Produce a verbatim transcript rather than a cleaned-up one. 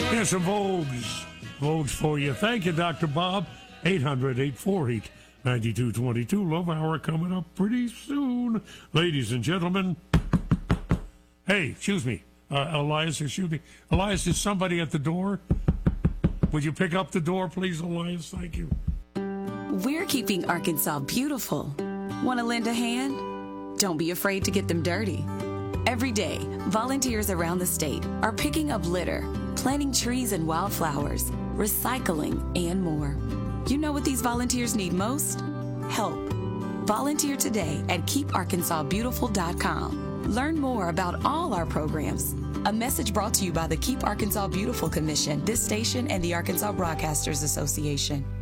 Yeah, some Vogues. Vogues for you. Thank you, Doctor Bob. eight hundred, eight four eight, nine two two two. Love Hour coming up pretty soon. Ladies and gentlemen. Hey, excuse me. Uh, Elias, excuse me. Elias, is somebody at the door? Would you pick up the door, please, Elias? Thank you. We're keeping Arkansas beautiful. Want to lend a hand? Don't be afraid to get them dirty. Every day, volunteers around the state are picking up litter, planting trees and wildflowers, recycling, and more. You know what these volunteers need most? Help. Volunteer today at keep arkansas beautiful dot com. Learn more about all our programs. A message brought to you by the Keep Arkansas Beautiful Commission, this station, and the Arkansas Broadcasters Association.